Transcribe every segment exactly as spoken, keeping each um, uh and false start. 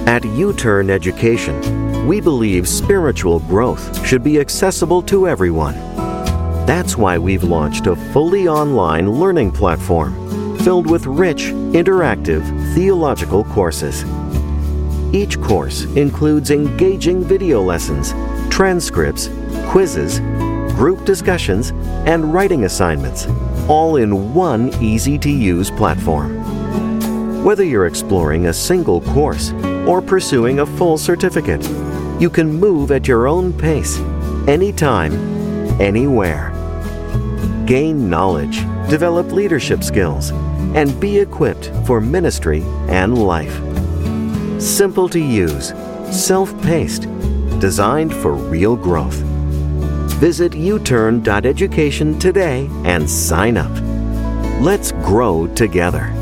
At U-Turn Education, we believe spiritual growth should be accessible to everyone. That's why we've launched a fully online learning platform filled with rich, interactive theological courses. Each course includes engaging video lessons, transcripts, quizzes, group discussions, and writing assignments, all in one easy-to-use platform. Whether you're exploring a single course or pursuing a full certificate, you can move at your own pace, anytime, anywhere. Gain knowledge, develop leadership skills, and be equipped for ministry and life. Simple to use, self-paced, designed for real growth. Visit u turn dot education today and sign up. Let's grow together.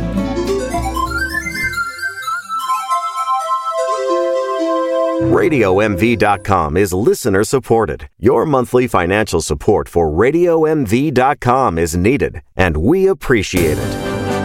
Radio M V dot com is listener supported. Your monthly financial support for Radio M V dot com is needed, and we appreciate it.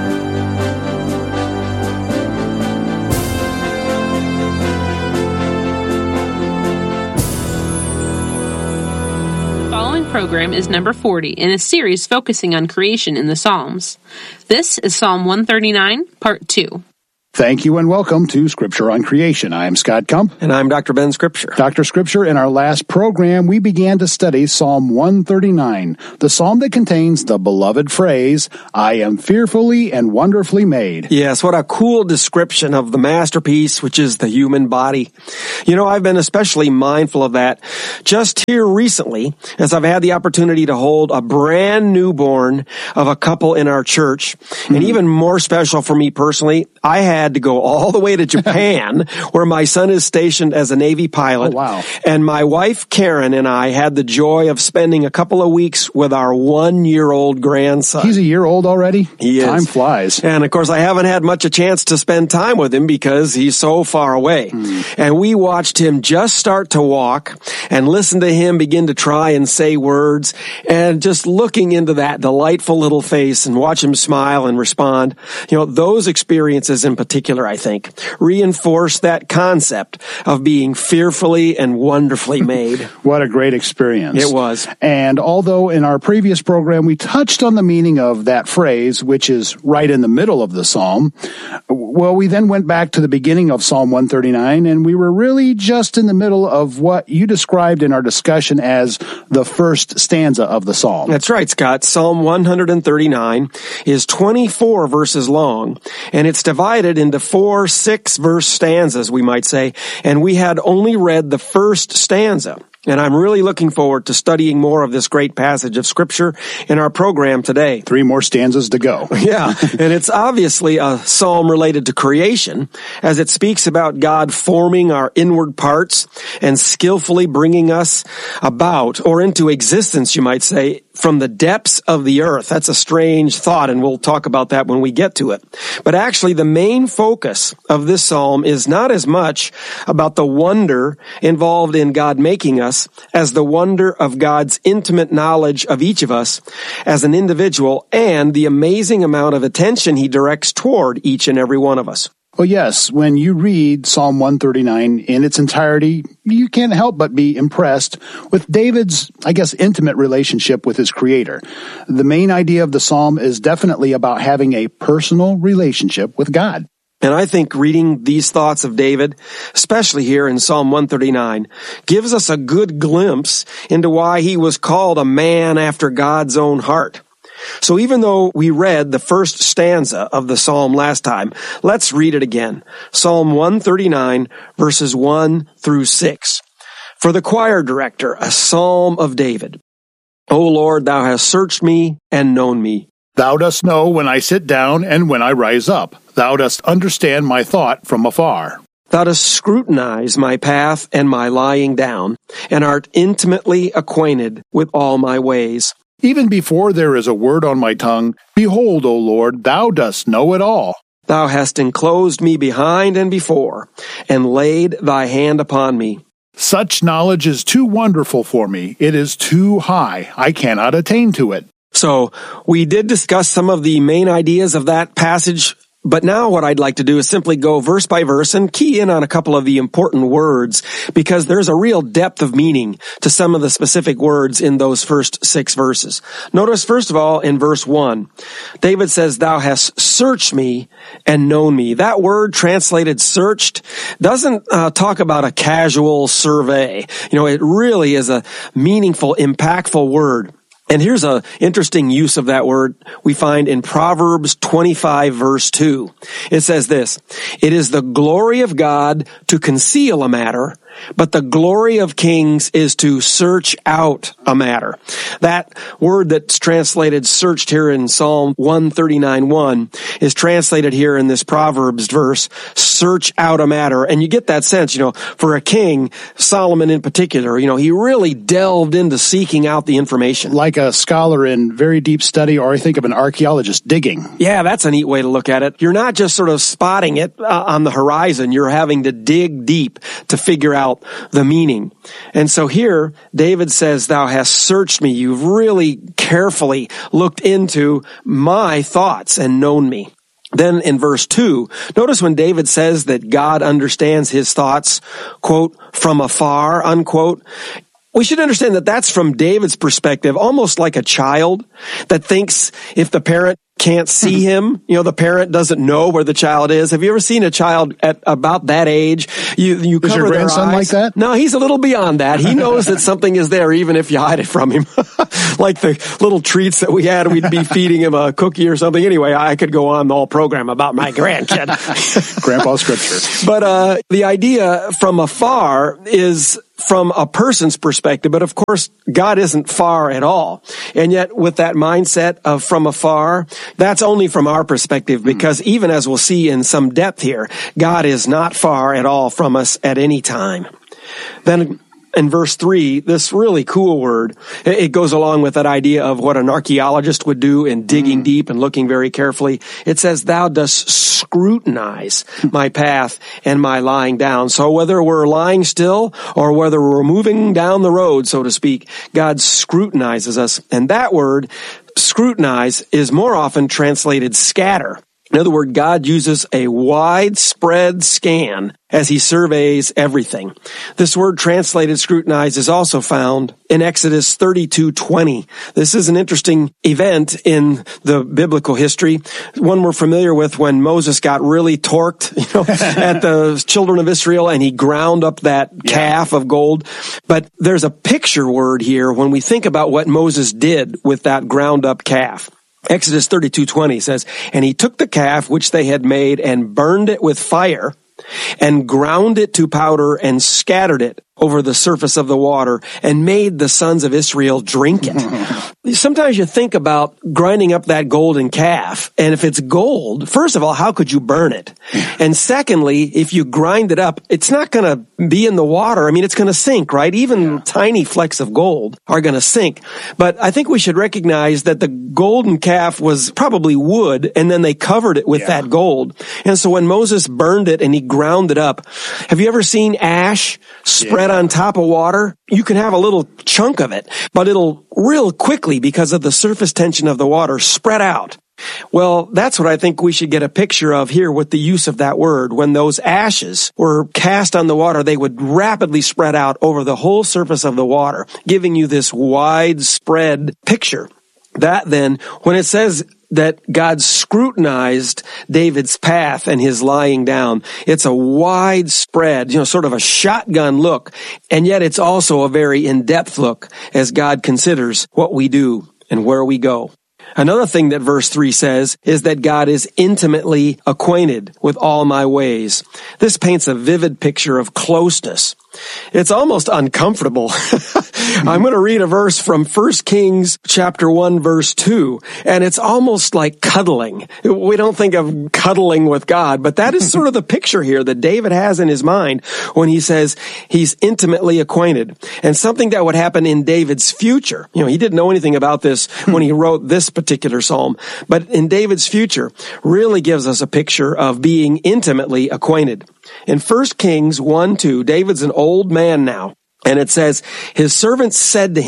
The following program is number forty in a series focusing on creation in the Psalms. This is Psalm one thirty-nine, Part two. Thank you and welcome to Scripture on Creation. I am Scott Kump. And I'm Doctor Ben Scripture. Doctor Scripture, in our last program, we began to study Psalm one thirty-nine, the psalm that contains the beloved phrase, I am fearfully and wonderfully made. Yes, what a cool description of the masterpiece, which is the human body. You know, I've been especially mindful of that just here recently, as I've had the opportunity to hold a brand newborn of a couple in our church. Mm-hmm. And even more special for me personally, I had had to go all the way to Japan, where my son is stationed as a Navy pilot. Oh, wow. And my wife, Karen, and I had the joy of spending a couple of weeks with our one-year-old grandson. He's a year old already? He is. Time flies. And, of course, I haven't had much a chance to spend time with him because he's so far away. Mm. And we watched him just start to walk and listen to him begin to try and say words, and just looking into that delightful little face and watch him smile and respond. You know, those experiences in particular, particular, I think, reinforce that concept of being fearfully and wonderfully made. What a great experience. It was. And although in our previous program we touched on the meaning of that phrase, which is right in the middle of the psalm, well, we then went back to the beginning of Psalm one thirty-nine, and we were really just in the middle of what you described in our discussion as the first stanza of the psalm. That's right, Scott. Psalm one thirty-nine is twenty-four verses long, and it's divided into four six-verse stanzas, we might say, and we had only read the first stanza. And I'm really looking forward to studying more of this great passage of Scripture in our program today. Three more stanzas to go. Yeah, and it's obviously a psalm related to creation, as it speaks about God forming our inward parts and skillfully bringing us about, or into existence, you might say, from the depths of the earth. That's a strange thought, and we'll talk about that when we get to it. But actually, the main focus of this psalm is not as much about the wonder involved in God making us as the wonder of God's intimate knowledge of each of us as an individual and the amazing amount of attention he directs toward each and every one of us. Well, yes, when you read Psalm one thirty-nine in its entirety, you can't help but be impressed with David's, I guess, intimate relationship with his Creator. The main idea of the psalm is definitely about having a personal relationship with God. And I think reading these thoughts of David, especially here in Psalm one thirty-nine, gives us a good glimpse into why he was called a man after God's own heart. So even though we read the first stanza of the psalm last time, let's read it again. Psalm one thirty-nine, verses one through six. For the choir director, a psalm of David. O Lord, thou hast searched me and known me. Thou dost know when I sit down and when I rise up. Thou dost understand my thought from afar. Thou dost scrutinize my path and my lying down, and art intimately acquainted with all my ways. Even before there is a word on my tongue, behold, O Lord, thou dost know it all. Thou hast enclosed me behind and before, and laid thy hand upon me. Such knowledge is too wonderful for me. It is too high. I cannot attain to it. So, we did discuss some of the main ideas of that passage But now what I'd like to do is simply go verse by verse and key in on a couple of the important words, because there's a real depth of meaning to some of the specific words in those first six verses. Notice, first of all, in verse one, David says, "Thou hast searched me and known me." That word translated searched doesn't uh, talk about a casual survey. You know, it really is a meaningful, impactful word. And here's an interesting use of that word we find in Proverbs twenty-five, verse two. It says this, "It is the glory of God to conceal a matter, but the glory of kings is to search out a matter." That word that's translated searched here in Psalm one thirty-nine one is translated here in this Proverbs verse, search out a matter. And you get that sense, you know, for a king, Solomon in particular, you know, he really delved into seeking out the information. Like a scholar in very deep study, or I think of an archaeologist digging. Yeah, that's a neat way to look at it. You're not just sort of spotting it uh, on the horizon. You're having to dig deep to figure out the meaning. And so here, David says, "Thou hast searched me." You've really carefully looked into my thoughts and known me. Then in verse two, notice when David says that God understands his thoughts, quote, "from afar," unquote. We should understand that that's from David's perspective, almost like a child that thinks if the parent can't see him, you know, the parent doesn't know where the child is. Have you ever seen a child at about that age? You, you is cover your their grandson eyes. Like that? No, he's a little beyond that. He knows that something is there, even if you hide it from him. Like the little treats that we had, we'd be feeding him a cookie or something. Anyway, I could go on the whole program about my grandkid. Grandpa scripture. But uh the idea from afar is from a person's perspective, but of course, God isn't far at all. And yet, with that mindset of from afar, that's only from our perspective, because even as we'll see in some depth here, God is not far at all from us at any time. Then, in verse three, this really cool word, it goes along with that idea of what an archaeologist would do in digging mm. deep and looking very carefully. It says, "Thou dost scrutinize my path and my lying down." So whether we're lying still or whether we're moving down the road, so to speak, God scrutinizes us. And that word, scrutinize, is more often translated scatter. In other words, God uses a widespread scan as he surveys everything. This word translated scrutinize is also found in Exodus thirty-two twenty. This is an interesting event in the biblical history, one we're familiar with when Moses got really torqued, you know, at the children of Israel, and he ground up that yeah. calf of gold. But there's a picture word here when we think about what Moses did with that ground up calf. Exodus thirty-two twenty says, "And he took the calf which they had made and burned it with fire and ground it to powder and scattered it over the surface of the water and made the sons of Israel drink it." Sometimes you think about grinding up that golden calf, and if it's gold, first of all, how could you burn it? And secondly, if you grind it up, it's not going to be in the water. I mean, it's going to sink, right? Even yeah. tiny flecks of gold are going to sink. But I think we should recognize that the golden calf was probably wood, and then they covered it with yeah. that gold. And so when Moses burned it and he ground it up, have you ever seen ash spread yeah. on top of water? You can have a little chunk of it, but it'll real quickly, because of the surface tension of the water, spread out. Well, that's what I think we should get a picture of here with the use of that word. When those ashes were cast on the water, they would rapidly spread out over the whole surface of the water, giving you this widespread picture. That then, when it says that God scrutinized David's path and his lying down, it's a widespread, you know, sort of a shotgun look, and yet it's also a very in-depth look as God considers what we do and where we go. Another thing that verse three says is that God is intimately acquainted with all my ways. This paints a vivid picture of closeness. It's almost uncomfortable. I'm going to read a verse from First Kings chapter one, verse two, and it's almost like cuddling. We don't think of cuddling with God, but that is sort of the picture here that David has in his mind when he says he's intimately acquainted. And something that would happen in David's future. You know, he didn't know anything about this when he wrote this particular psalm, but in David's future really gives us a picture of being intimately acquainted. In First Kings one two, David's an old man now, and it says, his servants said to him,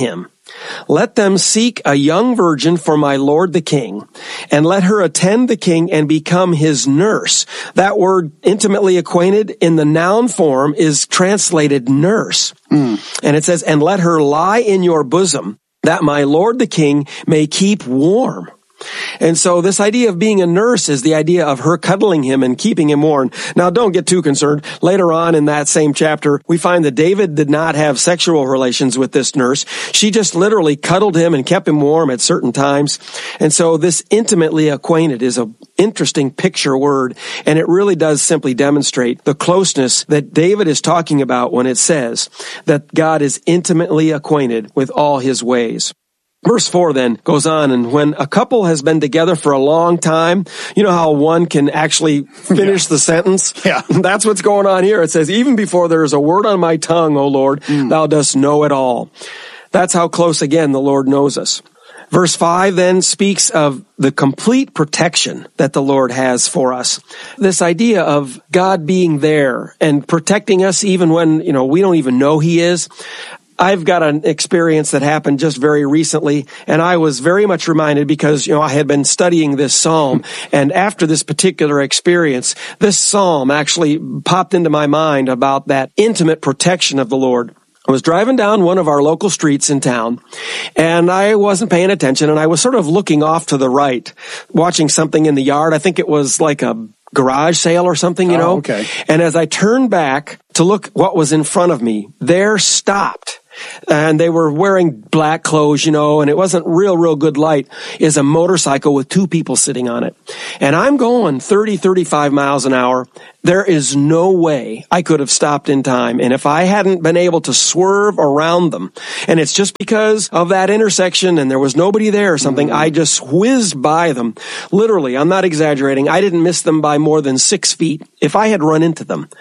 Let them seek a young virgin for my lord the king, and let her attend the king and become his nurse. That word intimately acquainted in the noun form is translated nurse. Mm. And it says, and let her lie in your bosom, that my lord the king may keep warm. And so this idea of being a nurse is the idea of her cuddling him and keeping him warm. Now, don't get too concerned. Later on in that same chapter, we find that David did not have sexual relations with this nurse. She just literally cuddled him and kept him warm at certain times. And so this intimately acquainted is an interesting picture word, and it really does simply demonstrate the closeness that David is talking about when it says that God is intimately acquainted with all his ways. Verse four then goes on, and when a couple has been together for a long time, you know how one can actually finish yeah. the sentence? Yeah. That's what's going on here. It says, even before there is a word on my tongue, O Lord, mm. thou dost know it all. That's how close, again, the Lord knows us. Verse five then speaks of the complete protection that the Lord has for us. This idea of God being there and protecting us even when, you know, we don't even know He is. I've got an experience that happened just very recently, and I was very much reminded because, you know, I had been studying this psalm, and after this particular experience, this psalm actually popped into my mind about that intimate protection of the Lord. I was driving down one of our local streets in town, and I wasn't paying attention, and I was sort of looking off to the right, watching something in the yard. I think it was like a garage sale or something, you know. Oh, okay. And as I turned back to look what was in front of me, there stopped, and they were wearing black clothes, you know, and it wasn't real, real good light, is a motorcycle with two people sitting on it. And I'm going thirty, thirty-five miles an hour. There is no way I could have stopped in time. And if I hadn't been able to swerve around them, and it's just because of that intersection and there was nobody there or something, mm-hmm. I just whizzed by them. Literally, I'm not exaggerating. I didn't miss them by more than six feet if I had run into them.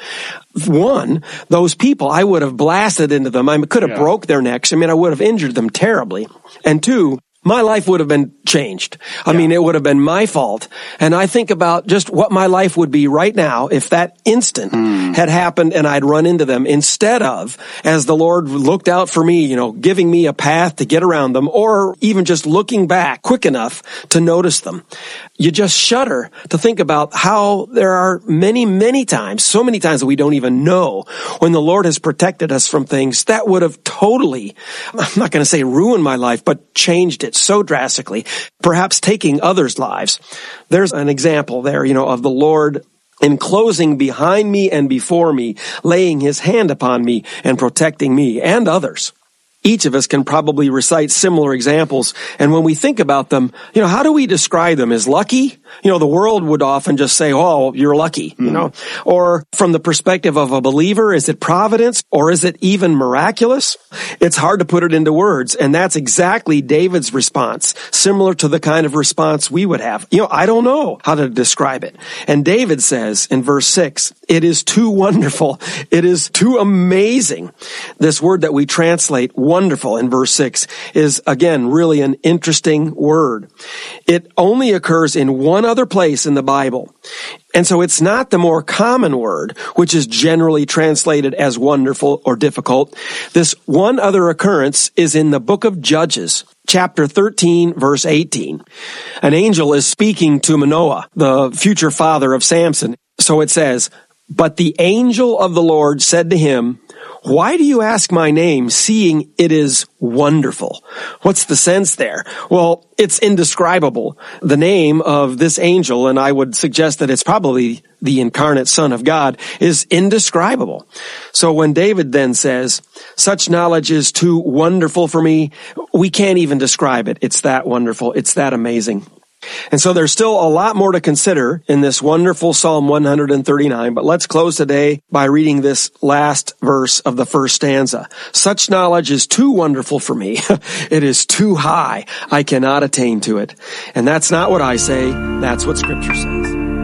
One, those people, I would have blasted into them. I could have yeah. broke their necks. I mean, I would have injured them terribly. And two, my life would have been changed. I yeah. mean, it would have been my fault. And I think about just what my life would be right now if that instant mm. had happened and I'd run into them, instead of, as the Lord looked out for me, you know, giving me a path to get around them, or even just looking back quick enough to notice them. You just shudder to think about how there are many, many times, so many times that we don't even know, when the Lord has protected us from things that would have totally, I'm not going to say ruined my life, but changed it so drastically, perhaps taking others' lives. There's an example there, you know, of the Lord enclosing behind me and before me, laying His hand upon me and protecting me and others. Each of us can probably recite similar examples, and when we think about them, you know, how do we describe them? As lucky? You know, the world would often just say, oh, you're lucky, mm-hmm. you know. Or from the perspective of a believer, is it providence, or is it even miraculous? It's hard to put it into words, and that's exactly David's response, similar to the kind of response we would have. You know, I don't know how to describe it. And David says in verse six, it is too wonderful, it is too amazing. This word that we translate wonderful in verse six is, again, really an interesting word. It only occurs in one other place in the Bible. And so it's not the more common word, which is generally translated as wonderful or difficult. This one other occurrence is in the book of Judges, chapter thirteen, verse eighteen. An angel is speaking to Manoah, the future father of Samson. So it says, but the angel of the Lord said to him, why do you ask my name, seeing it is wonderful? What's the sense there? Well, it's indescribable. The name of this angel, and I would suggest that it's probably the incarnate Son of God, is indescribable. So when David then says, such knowledge is too wonderful for me, we can't even describe it. It's that wonderful. It's that amazing. And so there's still a lot more to consider in this wonderful Psalm one thirty-nine, but let's close today by reading this last verse of the first stanza. Such knowledge is too wonderful for me. It is too high. I cannot attain to it. And that's not what I say. That's what Scripture says.